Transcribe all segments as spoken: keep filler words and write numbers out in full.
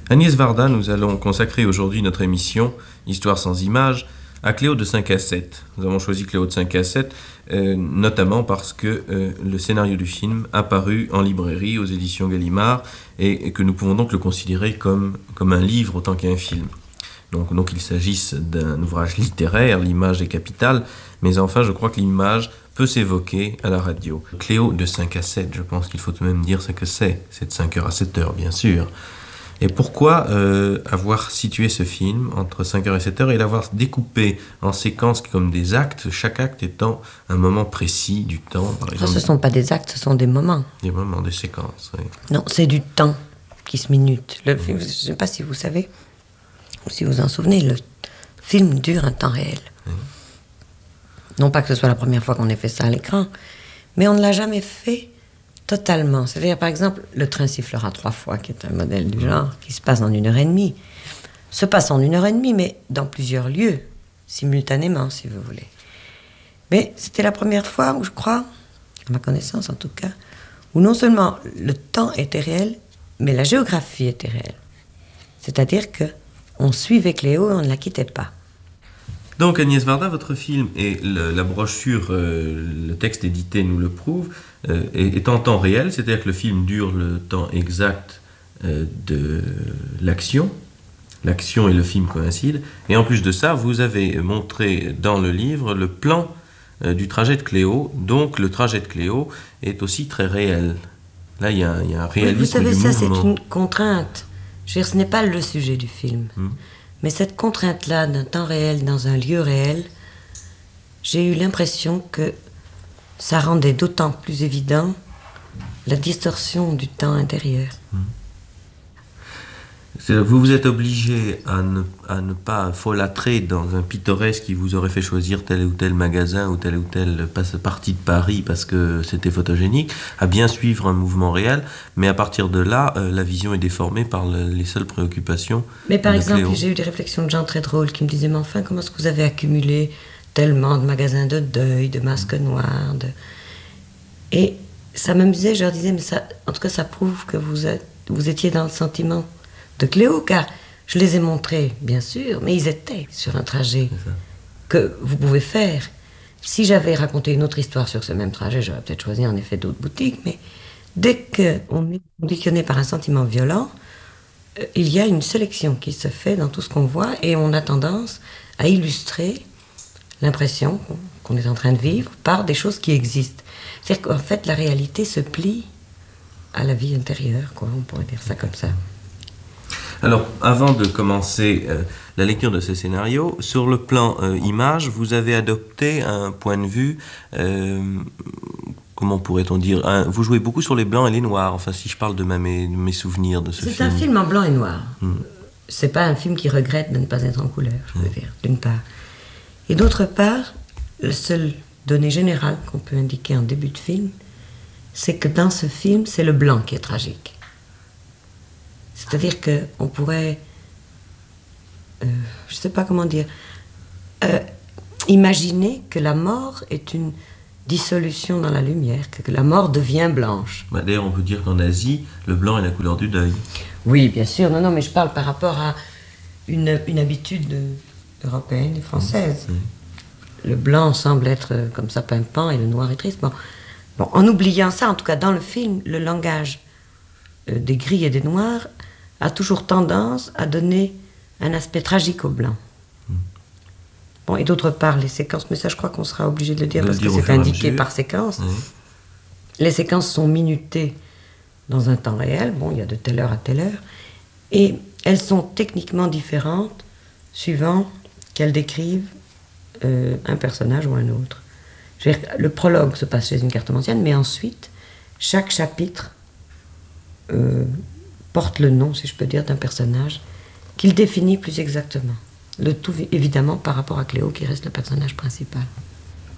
Agnès Varda, nous allons consacrer aujourd'hui notre émission Histoire sans images à Cléo de cinq à sept. Nous avons choisi Cléo de cinq à sept, euh, notamment parce que euh, le scénario du film a paru en librairie aux éditions Gallimard et, et que nous pouvons donc le considérer comme, comme un livre autant qu'un film. Donc, donc il s'agisse d'un ouvrage littéraire, l'image est capitale, mais enfin je crois que l'image peut s'évoquer à la radio. Cléo de cinq à sept, je pense qu'il faut tout de même dire ce que c'est. C'est de cinq heures à sept heures, bien sûr. Et pourquoi euh, avoir situé ce film entre cinq heures et sept heures et l'avoir découpé en séquences comme des actes, chaque acte étant un moment précis du temps, par exemple. Ce ne sont pas des actes, ce sont des moments. Des moments, des séquences, oui. Non, c'est du temps qui se minute. Le film, je ne sais pas si vous savez, ou si vous vous en souvenez, le film dure un temps réel. Oui. Non pas que ce soit la première fois qu'on ait fait ça à l'écran, mais on ne l'a jamais fait totalement. C'est-à-dire, par exemple, Le train sifflera trois fois, qui est un modèle du genre, qui se passe en une heure et demie. Se passe en une heure et demie, mais dans plusieurs lieux, simultanément, si vous voulez. Mais c'était la première fois où, je crois, à ma connaissance en tout cas, où non seulement le temps était réel, mais la géographie était réelle. C'est-à-dire qu'on suivait Cléo et on ne la quittait pas. Donc Agnès Varda, votre film et le, la brochure, euh, le texte édité nous le prouve, euh, est, est en temps réel, c'est-à-dire que le film dure le temps exact euh, de l'action. L'action et le film coïncident. Et en plus de ça, vous avez montré dans le livre le plan euh, du trajet de Cléo. Donc le trajet de Cléo est aussi très réel. Là, il y, y a un réalisme. Oui, vous savez, du ça, mouvement. C'est une contrainte. Je veux dire, ce n'est pas le sujet du film. Hum. Mais cette contrainte-là d'un temps réel dans un lieu réel, j'ai eu l'impression que ça rendait d'autant plus évident la distorsion du temps intérieur. Vous vous êtes obligé à ne, à ne pas folâtrer dans un pittoresque qui vous aurait fait choisir tel ou tel magasin ou telle ou telle partie de Paris parce que c'était photogénique, à bien suivre un mouvement réel, mais à partir de là, euh, la vision est déformée par le, les seules préoccupations. Mais par de exemple, Cléo. J'ai eu des réflexions de gens très drôles qui me disaient, mais enfin, comment est-ce que vous avez accumulé tellement de magasins de deuil, de masques noirs de... Et ça m'amusait, je leur disais, mais ça, en tout cas, ça prouve que vous, êtes, vous étiez dans le sentiment de Cléo, car je les ai montrés, bien sûr, mais ils étaient sur un trajet que vous pouvez faire. Si j'avais raconté une autre histoire sur ce même trajet, j'aurais peut-être choisi en effet d'autres boutiques, mais dès qu'on est conditionné par un sentiment violent, euh, il y a une sélection qui se fait dans tout ce qu'on voit et on a tendance à illustrer l'impression qu'on est en train de vivre par des choses qui existent. C'est-à-dire qu'en fait, la réalité se plie à la vie intérieure, quoi, on pourrait dire ça comme ça. Alors, avant de commencer euh, la lecture de ce scénario, sur le plan euh, image, vous avez adopté un point de vue, euh, comment pourrait-on dire, un, vous jouez beaucoup sur les blancs et les noirs, enfin si je parle de, ma, mes, de mes souvenirs de ce C'est film. C'est un film en blanc et noir. Hmm. C'est pas un film qui regrette de ne pas être en couleur, je veux hmm. dire, d'une part. Et d'autre part, la seule donnée générale qu'on peut indiquer en début de film, c'est que dans ce film, c'est le blanc qui est tragique. C'est-à-dire qu'on pourrait, euh, je ne sais pas comment dire, euh, imaginer que la mort est une dissolution dans la lumière, que, que la mort devient blanche. Bah, d'ailleurs, on peut dire qu'en Asie, le blanc est la couleur du deuil. Oui, bien sûr. Non, non, mais je parle par rapport à une, une habitude européenne et française. Mmh. Le blanc semble être comme ça pimpant et le noir est triste. Bon. Bon, en oubliant ça, en tout cas dans le film, le langage euh, des gris et des noirs a toujours tendance à donner un aspect tragique au blanc. Mm. Bon, et d'autre part, les séquences, mais ça je crois qu'on sera obligé de le dire de parce le dire que c'est indiqué par séquence. Mm. Les séquences sont minutées dans un temps réel, bon, il y a de telle heure à telle heure, et elles sont techniquement différentes suivant qu'elles décrivent euh, un personnage ou un autre. Je veux dire, le prologue se passe chez une cartomancienne, mais ensuite, chaque chapitre euh, porte le nom, si je peux dire, d'un personnage qu'il définit plus exactement. Le tout, évidemment, par rapport à Cléo, qui reste le personnage principal.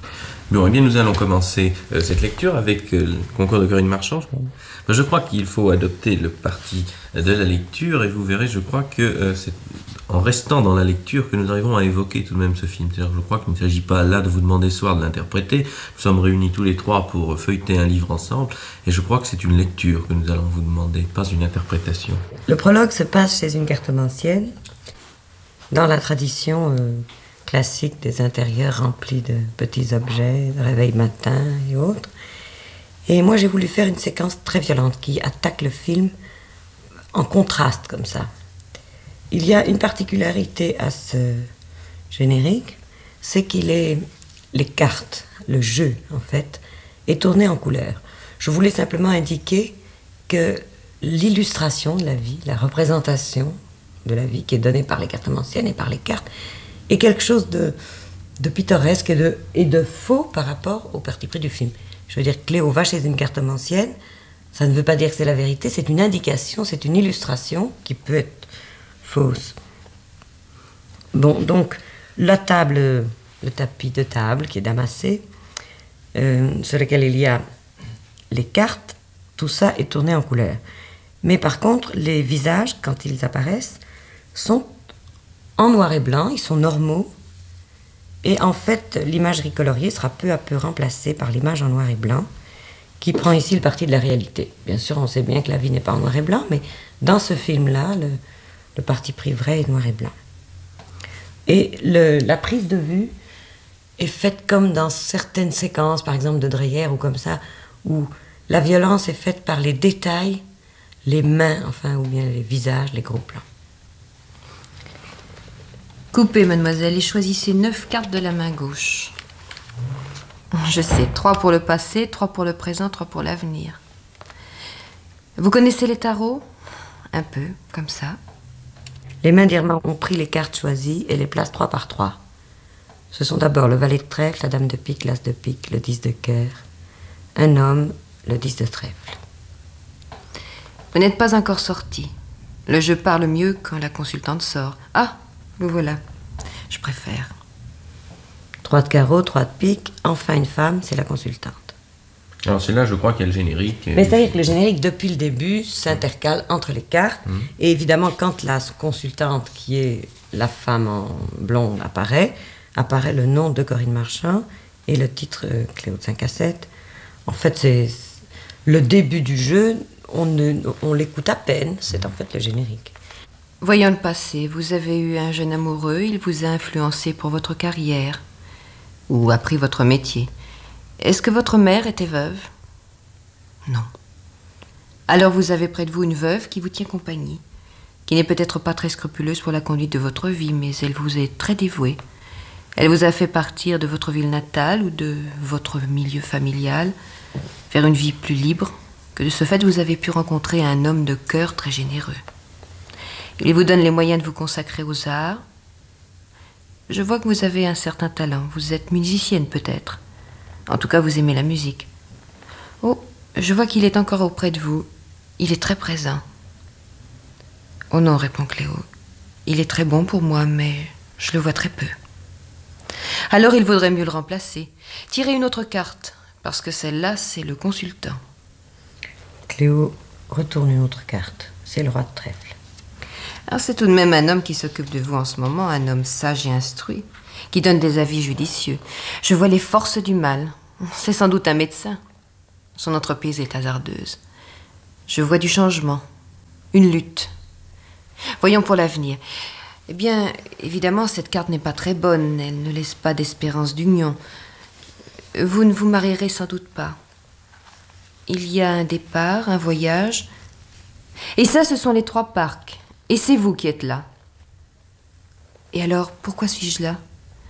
Bon, eh bien, nous allons commencer euh, cette lecture avec euh, le concours de Corinne Marchand. Je, je crois qu'il faut adopter le parti de la lecture, et vous verrez, je crois que euh, c'est en restant dans la lecture que nous arrivons à évoquer tout de même ce film. C'est-à-dire, je crois qu'il ne s'agit pas là de vous demander ce soir de l'interpréter. Nous sommes réunis tous les trois pour feuilleter un livre ensemble, et je crois que c'est une lecture que nous allons vous demander, pas une interprétation. Le prologue se passe chez une cartomancienne, dans la tradition euh, classique des intérieurs remplis de petits objets, de réveil matin et autres. Et moi, j'ai voulu faire une séquence très violente qui attaque le film en contraste, comme ça. Il y a une particularité à ce générique, c'est qu'il est... Les cartes, le jeu, en fait, est tourné en couleur. Je voulais simplement indiquer que l'illustration de la vie, la représentation de la vie qui est donnée par les cartomanciennes et par les cartes, est quelque chose de, de pittoresque et de, et de faux par rapport au parti pris du film. Je veux dire, Cléo va chez une cartomancienne, ça ne veut pas dire que c'est la vérité, c'est une indication, c'est une illustration qui peut être fausse. Bon, donc, la table, le tapis de table qui est damassé, euh, sur lequel il y a les cartes, tout ça est tourné en couleur. Mais par contre, les visages, quand ils apparaissent, sont en noir et blanc, ils sont normaux, et en fait, l'imagerie coloriée sera peu à peu remplacée par l'image en noir et blanc, qui prend ici le parti de la réalité. Bien sûr, on sait bien que la vie n'est pas en noir et blanc, mais dans ce film-là, le, le parti pris vrai est noir et blanc. Et le, la prise de vue est faite comme dans certaines séquences, par exemple de Dreyer ou comme ça, où la violence est faite par les détails, les mains, enfin, ou bien les visages, les gros plans. Coupez, mademoiselle, et choisissez neuf cartes de la main gauche. Je sais, trois pour le passé, trois pour le présent, trois pour l'avenir. Vous connaissez les tarots? Un peu, comme ça. Les mains d'Irma ont pris les cartes choisies et les placent trois par trois. Ce sont d'abord le valet de trèfle, la dame de pique, l'as de pique, le dix de cœur, un homme, le dix de trèfle. Vous n'êtes pas encore sorti. Le jeu parle mieux quand la consultante sort. Ah, vous voilà. Je préfère. Trois de carreau, trois de pique, enfin une femme, c'est la consultante. Alors c'est là, je crois qu'il y a le générique. Mais c'est-à-dire que le générique, depuis le début, s'intercale entre les cartes. Mmh. Et évidemment, quand la consultante, qui est la femme en blonde, apparaît, apparaît le nom de Corinne Marchand et le titre euh, Cléo de cinq à sept. En fait, c'est le début du jeu, on, ne, on l'écoute à peine, c'est en fait le générique. Voyons le passé. Vous avez eu un jeune amoureux, il vous a influencé pour votre carrière ou appris votre métier. Est-ce que votre mère était veuve? Non. Alors vous avez près de vous une veuve qui vous tient compagnie, qui n'est peut-être pas très scrupuleuse pour la conduite de votre vie, mais elle vous est très dévouée. Elle vous a fait partir de votre ville natale ou de votre milieu familial vers une vie plus libre, que de ce fait vous avez pu rencontrer un homme de cœur très généreux. Il vous donne les moyens de vous consacrer aux arts. Je vois que vous avez un certain talent. Vous êtes musicienne peut-être. En tout cas, vous aimez la musique. Oh, je vois qu'il est encore auprès de vous. Il est très présent. Oh non, répond Cléo. Il est très bon pour moi, mais je le vois très peu. Alors il vaudrait mieux le remplacer. Tirez une autre carte, parce que celle-là, c'est le consultant. Cléo retourne une autre carte. C'est le roi de trèfle. Alors c'est tout de même un homme qui s'occupe de vous en ce moment, un homme sage et instruit, qui donne des avis judicieux. Je vois les forces du mal. C'est sans doute un médecin. Son entreprise est hasardeuse. Je vois du changement, une lutte. Voyons pour l'avenir. Eh bien, évidemment, cette carte n'est pas très bonne. Elle ne laisse pas d'espérance d'union. Vous ne vous marierez sans doute pas. Il y a un départ, un voyage. Et ça, ce sont les trois parcs. Et c'est vous qui êtes là. Et alors, pourquoi suis-je là?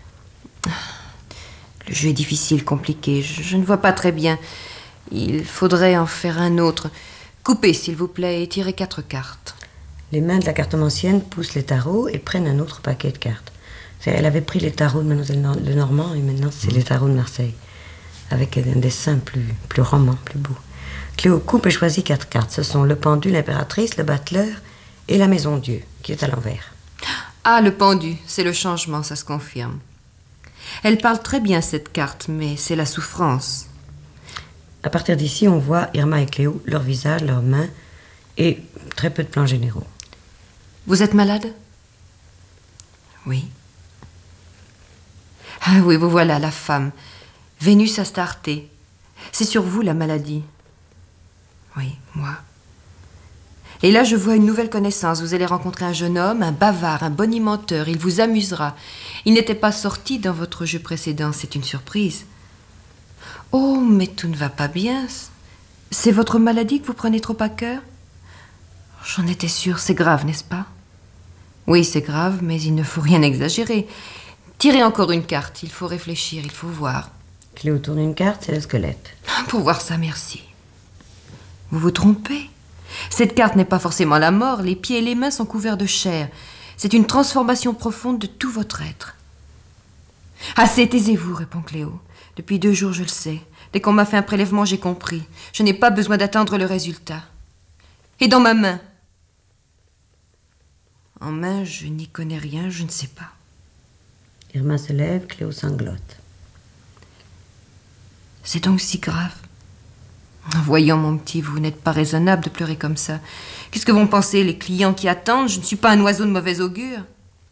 Le jeu est difficile, compliqué. Je, je ne vois pas très bien. Il faudrait en faire un autre. Coupez, s'il vous plaît, et tirez quatre cartes. Les mains de la cartomancienne poussent les tarots et prennent un autre paquet de cartes. Elle avait pris les tarots de Mademoiselle Lenormand et maintenant c'est mmh. les tarots de Marseille, avec un dessin plus, plus roman, plus beau. Cléo coupe et choisit quatre cartes. Ce sont le pendu, l'impératrice, le battleur et la maison Dieu, qui est à l'envers. Ah, le pendu, c'est le changement, ça se confirme. Elle parle très bien, cette carte, mais c'est la souffrance. À partir d'ici, on voit Irma et Cléo, leur visage, leurs mains, et très peu de plans généraux. Vous êtes malade? Oui. Ah oui, vous voilà, la femme. Vénus Astarté. C'est sur vous, la maladie. Oui, moi. Et là, je vois une nouvelle connaissance. Vous allez rencontrer un jeune homme, un bavard, un bonimenteur. Il vous amusera. Il n'était pas sorti dans votre jeu précédent. C'est une surprise. Oh, mais tout ne va pas bien. C'est votre maladie que vous prenez trop à cœur? J'en étais sûre. C'est grave, n'est-ce pas? Oui, c'est grave, mais il ne faut rien exagérer. Tirez encore une carte. Il faut réfléchir, il faut voir. Cléo tourne une carte, c'est le squelette. Pour voir ça, merci. Vous vous trompez. Cette carte n'est pas forcément la mort. Les pieds et les mains sont couverts de chair. C'est une transformation profonde de tout votre être. Assez, taisez-vous, répond Cléo. Depuis deux jours, je le sais. Dès qu'on m'a fait un prélèvement, j'ai compris. Je n'ai pas besoin d'attendre le résultat. Et dans ma main? En main, je n'y connais rien, je ne sais pas. Irma se lève, Cléo sanglote. C'est donc si grave? Voyons, mon petit, vous n'êtes pas raisonnable de pleurer comme ça. Qu'est-ce que vont penser les clients qui attendent? Je ne suis pas un oiseau de mauvais augure.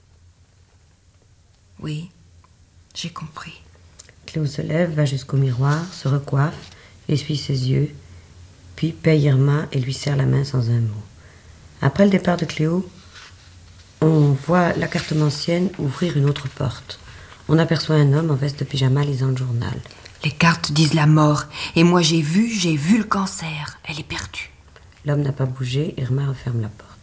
Oui, j'ai compris. Cléo se lève, va jusqu'au miroir, se recoiffe, essuie ses yeux, puis paye Irma et lui serre la main sans un mot. Après le départ de Cléo, on voit la cartomancienne ouvrir une autre porte. On aperçoit un homme en veste de pyjama lisant le journal. Les cartes disent la mort. Et moi, j'ai vu, j'ai vu le cancer. Elle est perdue. L'homme n'a pas bougé, Irma referme la porte.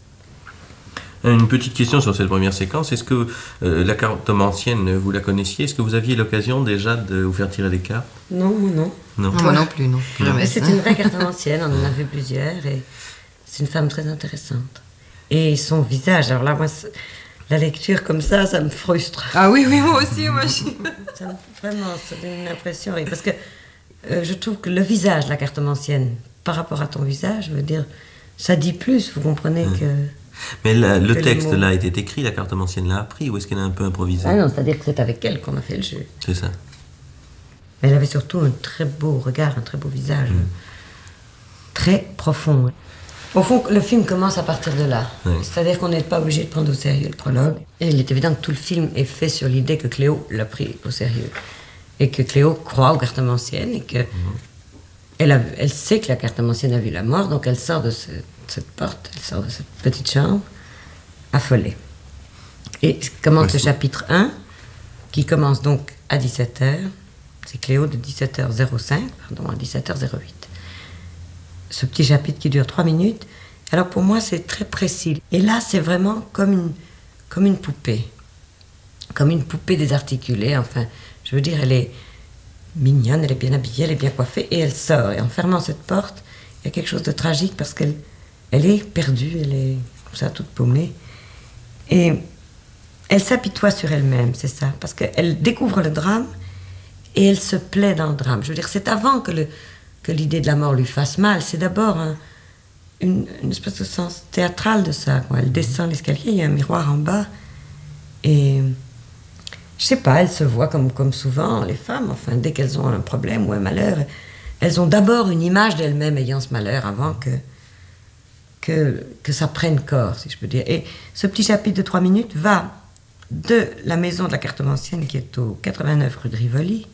Une petite question sur cette première séquence. Est-ce que euh, la cartomancienne, vous la connaissiez? Est-ce que vous aviez l'occasion déjà de vous faire tirer les cartes? Non, non. Non, moi non plus, non. Mais c'est une vraie cartomancienne, on en a vu plusieurs, et c'est une femme très intéressante. Et son visage, alors là, moi, la lecture comme ça, ça me frustre. Ah oui, oui, moi aussi, moi je... Ça me, vraiment, ça donne une impression. Parce que euh, je trouve que le visage de la cartomancienne, par rapport à ton visage, veut dire, ça dit plus, vous comprenez mmh. que... Mais la, le texte, mots... là, était écrit, la cartomancienne l'a appris, ou est-ce qu'elle a un peu improvisé? Ah non, c'est-à-dire que c'est avec elle qu'on a fait le jeu. C'est ça. Mais elle avait surtout un très beau regard, un très beau visage. Mmh. Très profond. Au fond, le film commence à partir de là. Oui. C'est-à-dire qu'on n'est pas obligé de prendre au sérieux le prologue. Et il est évident que tout le film est fait sur l'idée que Cléo l'a pris au sérieux. Et que Cléo croit aux cartomanciennes et que... Mmh. Elle, a, elle sait que la cartomancienne a vu la mort, donc elle sort de ce, cette porte, elle sort de cette petite chambre, affolée. Et commence oui, le chapitre un, qui commence donc à dix-sept heures. C'est Cléo de dix-sept heures cinq, pardon, à dix-sept heures huit. Ce petit chapitre qui dure trois minutes. Alors pour moi, c'est très précis. Et là, c'est vraiment comme une, comme une poupée. Comme une poupée désarticulée, enfin, je veux dire, elle est... mignonne, elle est bien habillée, elle est bien coiffée, et elle sort. Et en fermant cette porte, il y a quelque chose de tragique parce qu'elle elle est perdue, elle est comme ça, toute paumée. Et elle s'apitoie sur elle-même, c'est ça, parce qu'elle découvre le drame et elle se plaît dans le drame. Je veux dire, c'est avant que, le, que l'idée de la mort lui fasse mal, c'est d'abord un, une, une espèce de sens théâtral de ça. Quoi. Elle descend l'escalier, il y a un miroir en bas, et... je sais pas, elles se voient comme, comme souvent, les femmes, enfin, dès qu'elles ont un problème ou un malheur, elles ont d'abord une image d'elles-mêmes ayant ce malheur avant que, que, que ça prenne corps, si je peux dire. Et ce petit chapitre de trois minutes va de la maison de la cartomancienne, qui est au quatre-vingt-neuf rue de Rivoli,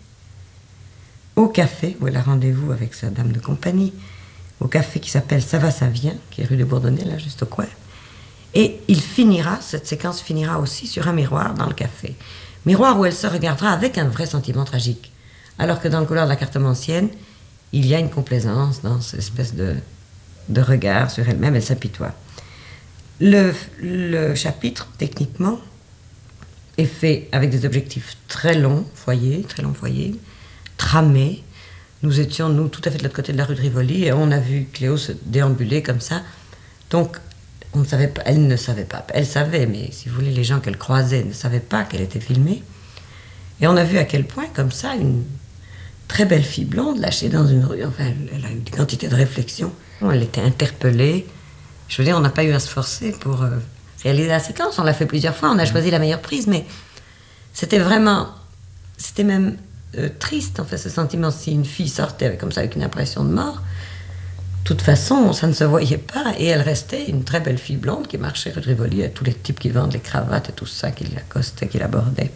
au café, où elle a rendez-vous avec sa dame de compagnie, au café qui s'appelle Ça va, ça vient, qui est rue de Bourdonnais, là, juste au coin. Et il finira, cette séquence finira aussi sur un miroir dans le café. Miroir où elle se regardera avec un vrai sentiment tragique. Alors que dans le couloir de la cartomancienne, il y a une complaisance dans cette espèce de, de regard sur elle-même, elle s'apitoie. Le, le chapitre, techniquement, est fait avec des objectifs très longs, foyer, très longs foyers, tramés. Nous étions, nous, tout à fait de l'autre côté de la rue de Rivoli, et on a vu Cléo se déambuler comme ça. Donc, on ne savait pas, elle ne savait pas. Elle savait, mais si vous voulez, les gens qu'elle croisait ne savaient pas qu'elle était filmée. Et on a vu à quel point, comme ça, une très belle fille blonde lâchée dans une rue, enfin, elle, elle a eu des quantités de réflexion. Elle était interpellée. Je veux dire, on n'a pas eu à se forcer pour euh, réaliser la séquence. On l'a fait plusieurs fois, on a choisi la meilleure prise, mais c'était vraiment c'était même euh, triste, en fait, ce sentiment. Si une fille sortait avec, comme ça, avec une impression de mort, de toute façon, ça ne se voyait pas. Et elle restait une très belle fille blonde qui marchait rue de Rivoli, à tous les types qui vendent les cravates et tout ça, qui l'accostaient, qui l'abordaient.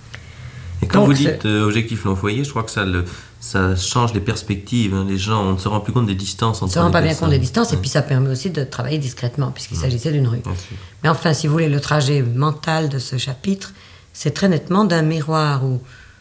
Et quand Donc, vous dites euh, objectif l'enfoyer, je crois que ça, le, ça change les perspectives. Hein. Les gens, on ne se rend plus compte des distances entre on ne se rend les pas bien personnes. compte des distances, Ouais. et puis ça permet aussi de travailler discrètement, puisqu'il Ouais. s'agissait d'une rue. Bien sûr. Mais enfin, si vous voulez, le trajet mental de ce chapitre, c'est très nettement d'un miroir où,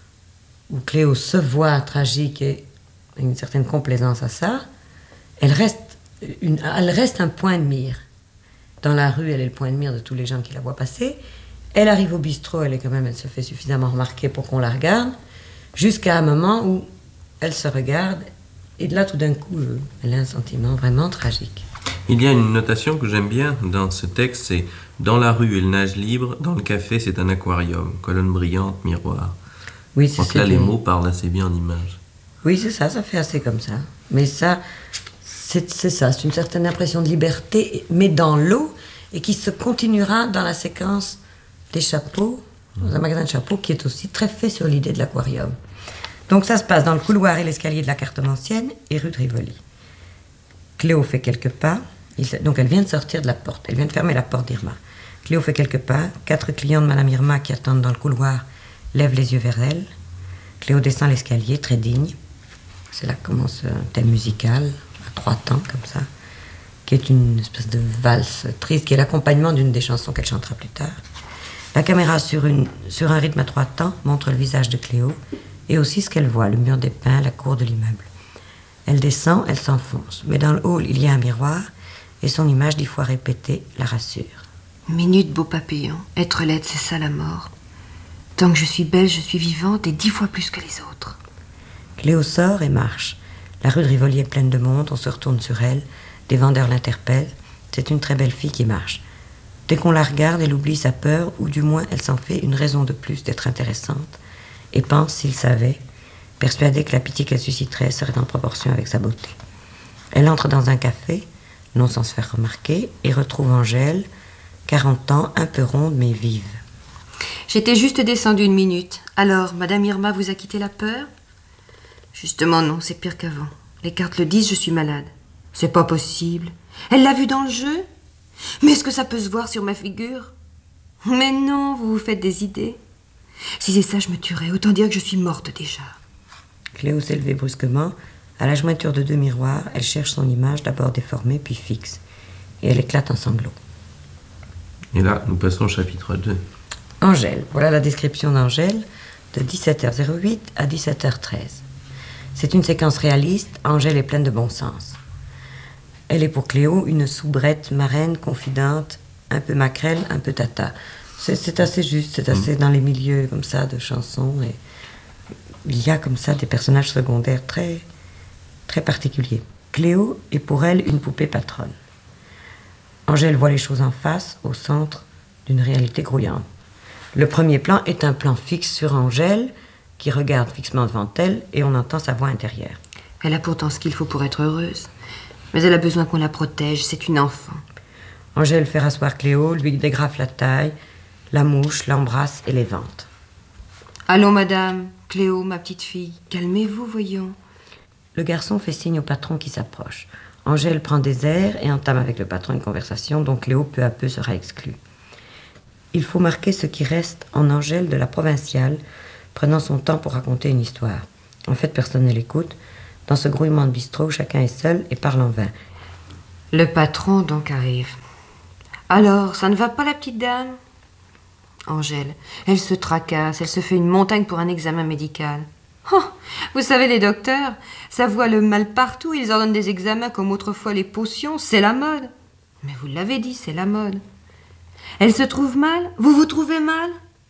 où Cléo se voit tragique et une certaine complaisance à ça. Elle reste, une, elle reste un point de mire. Dans la rue, elle est le point de mire de tous les gens qui la voient passer. Elle arrive au bistrot, elle est quand même, elle se fait suffisamment remarquer pour qu'on la regarde, jusqu'à un moment où elle se regarde, et de là, tout d'un coup, euh, elle a un sentiment vraiment tragique. Il y a une notation que j'aime bien dans ce texte, c'est « Dans la rue, elle nage libre, dans le café, c'est un aquarium, colonne brillante, miroir ». Oui, Je c'est crois que là, c'est les une- mots parlent assez bien en images. Oui, c'est ça, ça fait assez comme ça. Mais ça, c'est c'est ça, c'est une certaine impression de liberté, mais dans l'eau, et qui se continuera dans la séquence des chapeaux, dans un magasin de chapeaux, qui est aussi très fait sur l'idée de l'aquarium. Donc ça se passe dans le couloir et l'escalier de la Cartomancienne et rue de Rivoli. Cléo fait quelques pas, il se- donc elle vient de sortir de la porte, elle vient de fermer la porte d'Irma. Cléo fait quelques pas, quatre clients de Madame Irma qui attendent dans le couloir lèvent les yeux vers elle. Cléo descend l'escalier, très digne. C'est là que commence un thème musical, à trois temps, comme ça, qui est une espèce de valse triste, qui est l'accompagnement d'une des chansons qu'elle chantera plus tard. La caméra, sur, une, sur un rythme à trois temps, montre le visage de Cléo, et aussi ce qu'elle voit, le mur des pins, la cour de l'immeuble. Elle descend, elle s'enfonce, mais dans le hall, il y a un miroir, et son image, dix fois répétée, la rassure. Minute, beau papillon. Être laide, c'est ça la mort. Tant que je suis belle, je suis vivante et dix fois plus que les autres. Cléo sort et marche. La rue de Rivoli est pleine de monde, on se retourne sur elle, des vendeurs l'interpellent. C'est une très belle fille qui marche. Dès qu'on la regarde, elle oublie sa peur, ou du moins elle s'en fait une raison de plus d'être intéressante, et pense, s'il savait, persuadée que la pitié qu'elle susciterait serait en proportion avec sa beauté. Elle entre dans un café, non sans se faire remarquer, et retrouve Angèle, quarante ans, un peu ronde mais vive. J'étais juste descendue une minute. Alors, Madame Irma vous a quitté la peur? Justement non, c'est pire qu'avant. Les cartes le disent, je suis malade. C'est pas possible. Elle l'a vu dans le jeu? Mais est-ce que ça peut se voir sur ma figure? Mais non, vous vous faites des idées. Si c'est ça, je me tuerais. Autant dire que je suis morte déjà. Cléo s'est levée brusquement. À la jointure de deux miroirs, elle cherche son image, d'abord déformée, puis fixe. Et elle éclate en sanglots. Et là, nous passons au chapitre deux. Angèle. Voilà la description d'Angèle de dix-sept heures zéro huit à dix-sept heures treize. C'est une séquence réaliste. Angèle est pleine de bon sens. Elle est pour Cléo une soubrette marraine, confidente, un peu maquerelle, un peu tata. C'est, c'est assez juste, c'est assez mmh. dans les milieux comme ça de chansons. Et il y a comme ça des personnages secondaires très, très particuliers. Cléo est pour elle une poupée patronne. Angèle voit les choses en face, au centre d'une réalité grouillante. Le premier plan est un plan fixe sur Angèle, qui regarde fixement devant elle, et on entend sa voix intérieure. Elle a pourtant ce qu'il faut pour être heureuse. Mais elle a besoin qu'on la protège, c'est une enfant. Angèle fait rasseoir Cléo, lui dégrafe la taille, la mouche, l'embrasse et l'évente. Allons, madame, Cléo, ma petite fille, calmez-vous, voyons. Le garçon fait signe au patron qui s'approche. Angèle prend des airs et entame avec le patron une conversation dont Cléo peu à peu sera exclue. Il faut marquer ce qui reste en Angèle de la provinciale, prenant son temps pour raconter une histoire. En fait, personne ne l'écoute. Dans ce grouillement de bistrot, chacun est seul et parle en vain. Le patron donc arrive. Alors, ça ne va pas, la petite dame? Angèle, elle se tracasse, elle se fait une montagne pour un examen médical. Oh, vous savez, les docteurs, ça voit le mal partout, ils ordonnent des examens comme autrefois les potions, c'est la mode. Mais vous l'avez dit, c'est la mode. Elle se trouve mal? Vous vous trouvez mal?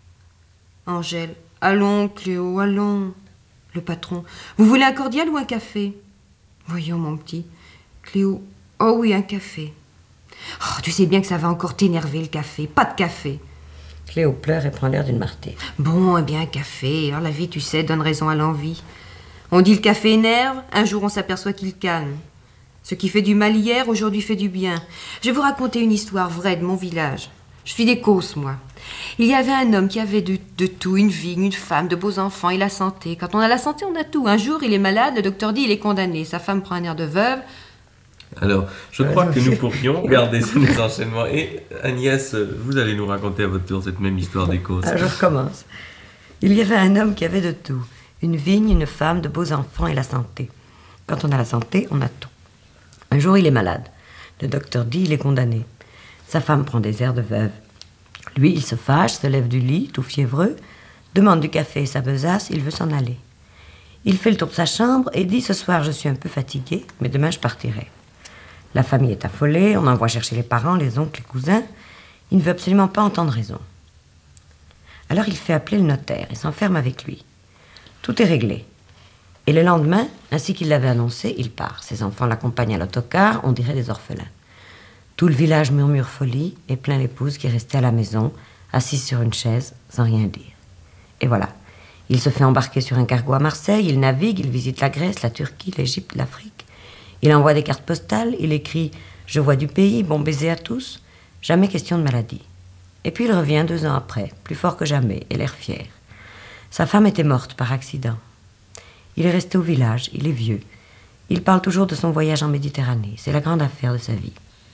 Angèle, allons, Cléo, allons. Le patron, vous voulez un cordial ou un café? Voyons, mon petit. Cléo, oh oui, un café. Oh, tu sais bien que ça va encore t'énerver, le café. Pas de café. Cléo pleure et prend l'air d'une martyre. Bon, eh bien, un café. Alors, la vie, tu sais, donne raison à l'envie. On dit le café énerve, un jour on s'aperçoit qu'il calme. Ce qui fait du mal hier, aujourd'hui fait du bien. Je vais vous raconter une histoire vraie de mon village. Je suis d'Écosse, moi. Il y avait un homme qui avait de, de tout, une vigne, une femme, de beaux enfants et la santé. Quand on a la santé, on a tout. Un jour, il est malade, le docteur dit il est condamné. Sa femme prend un air de veuve. Alors, je crois que nous pourrions garder ces enchaînements. Et Agnès, vous allez nous raconter à votre tour cette même histoire d'Écosse. Alors, je recommence. Il y avait un homme qui avait de tout. Une vigne, une femme, de beaux enfants et la santé. Quand on a la santé, on a tout. Un jour, il est malade. Le docteur dit il est condamné. Sa femme prend des airs de veuve. Lui, il se fâche, se lève du lit, tout fiévreux, demande du café et sa besace, il veut s'en aller. Il fait le tour de sa chambre et dit « Ce soir, je suis un peu fatigué, mais demain, je partirai. » La famille est affolée, on envoie chercher les parents, les oncles, les cousins. Il ne veut absolument pas entendre raison. Alors, il fait appeler le notaire et s'enferme avec lui. Tout est réglé. Et le lendemain, ainsi qu'il l'avait annoncé, il part. Ses enfants l'accompagnent à l'autocar, on dirait des orphelins. Tout le village murmure folie et plaint l'épouse qui est restée à la maison, assise sur une chaise, sans rien dire. Et voilà, il se fait embarquer sur un cargo à Marseille, il navigue, il visite la Grèce, la Turquie, l'Égypte, l'Afrique. Il envoie des cartes postales, il écrit « Je vois du pays, bon baiser à tous », jamais question de maladie. Et puis il revient deux ans après, plus fort que jamais, et l'air fier. Sa femme était morte par accident. Il est resté au village, il est vieux. Il parle toujours de son voyage en Méditerranée, c'est la grande affaire de sa vie.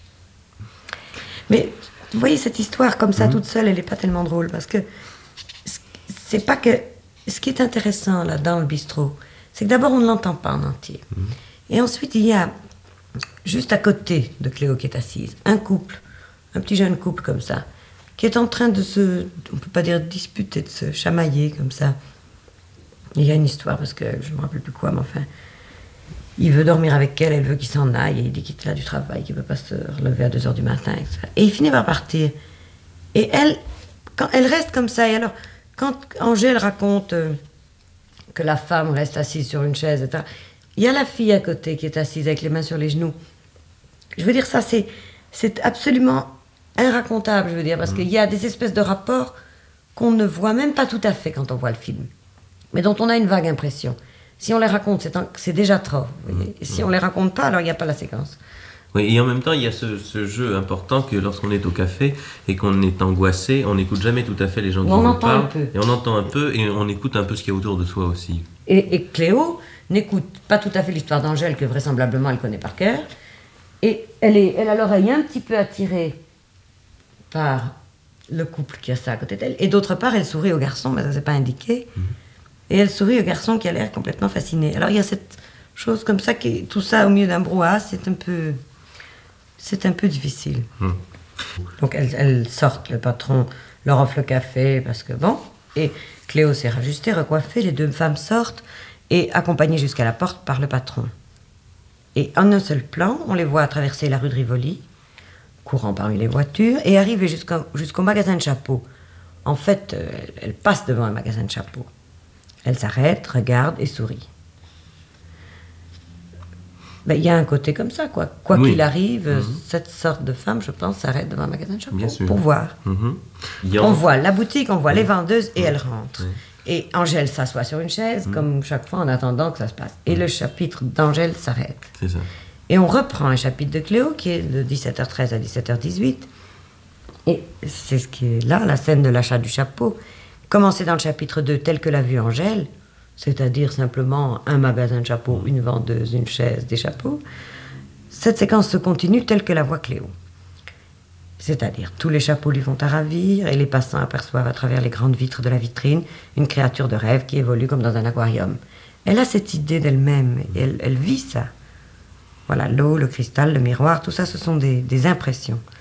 Mais vous voyez, cette histoire comme ça, mmh. toute seule, elle n'est pas tellement drôle, parce que c'est pas que... Ce qui est intéressant là dans le bistrot, c'est que d'abord on ne l'entend pas en entier. Mmh. Et ensuite il y a, juste à côté de Cléo qui est assise, un couple, un petit jeune couple comme ça, qui est en train de se, on ne peut pas dire disputer, de se chamailler comme ça. Il y a une histoire, parce que je ne me rappelle plus quoi, mais enfin... Il veut dormir avec elle, elle veut qu'il s'en aille, et il dit qu'il est là du travail, qu'il ne peut pas se relever à deux heures du matin, et cetera. Et il finit par partir. Et elle, quand elle reste comme ça, et alors, quand Angèle raconte euh, que la femme reste assise sur une chaise, et cetera, il y a la fille à côté qui est assise avec les mains sur les genoux. Je veux dire, ça, c'est, c'est absolument inracontable, je veux dire, parce mmh. qu'il y a des espèces de rapports qu'on ne voit même pas tout à fait quand on voit le film, mais dont on a une vague impression. Si on les raconte, c'est, un, c'est déjà trop. Vous voyez. Et si on les raconte pas, alors il n'y a pas la séquence. Oui, et en même temps, il y a ce, ce jeu important que lorsqu'on est au café et qu'on est angoissé, on n'écoute jamais tout à fait les gens qui nous parlent. Et on entend un peu et on écoute un peu ce qu'il y a autour de soi aussi. Et, et Cléo n'écoute pas tout à fait l'histoire d'Angèle, que vraisemblablement elle connaît par cœur. Et elle, est, elle a l'oreille un petit peu attirée par le couple qui a ça à côté d'elle. Et d'autre part, elle sourit au garçon, mais ça ne s'est pas indiqué. Mmh. Et elle sourit au garçon qui a l'air complètement fasciné. Alors il y a cette chose comme ça, qui, tout ça au milieu d'un brouhaha, c'est un peu, c'est un peu difficile. Mmh. Donc elles, elles sortent, le patron leur offre le café, parce que bon, et Cléo s'est rajustée, recoiffée, les deux femmes sortent, et accompagnées jusqu'à la porte par le patron. Et en un seul plan, on les voit traverser la rue de Rivoli, courant parmi les voitures, et arriver jusqu'au, jusqu'au magasin de chapeaux. En fait, euh, elles passent devant un magasin de chapeaux. Elle s'arrête, regarde et sourit. Ben, il y a un côté comme ça, quoi. Quoi oui. qu'il arrive, mmh. cette sorte de femme, je pense, s'arrête devant un magasin de chapeaux pour voir. Mmh. On a... voit la boutique, on voit mmh. les vendeuses et mmh. elle rentre. Mmh. Et Angèle s'assoit sur une chaise, mmh. comme chaque fois, en attendant que ça se passe. Et mmh. le chapitre d'Angèle s'arrête. C'est ça. Et on reprend un chapitre de Cléo, qui est de dix-sept heures treize à dix-sept heures dix-huit. Et c'est ce qui est là, la scène de l'achat du chapeau. Commencer dans le chapitre deux, tel que l'a vu Angèle, c'est-à-dire simplement un magasin de chapeaux, une vendeuse, une chaise, des chapeaux. Cette séquence se continue telle que la voit Cléo. C'est-à-dire, tous les chapeaux lui font à ravir et les passants aperçoivent à travers les grandes vitres de la vitrine une créature de rêve qui évolue comme dans un aquarium. Elle a cette idée d'elle-même, et elle, elle vit ça. Voilà, l'eau, le cristal, le miroir, tout ça, ce sont des, des impressions.